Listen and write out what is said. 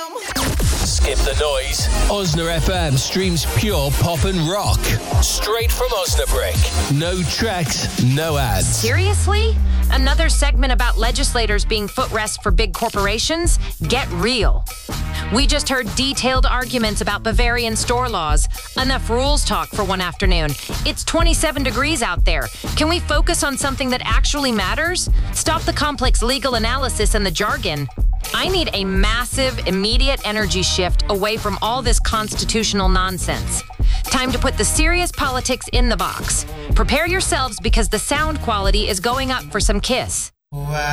Skip the noise. Osna FM streams pure pop and rock. Straight from Osnabrück. No tracks, no ads. Seriously? Another segment about legislators being footrests for big corporations? Get real. We just heard detailed arguments about Bavarian store laws. Enough rules talk for one afternoon. It's 27 degrees out there. Can we focus on something that actually matters? Stop the complex legal analysis and the jargon. I need a massive, immediate energy shift away from all this constitutional nonsense. Time to put the serious politics in the box. Prepare yourselves because the sound quality is going up for some Kiss.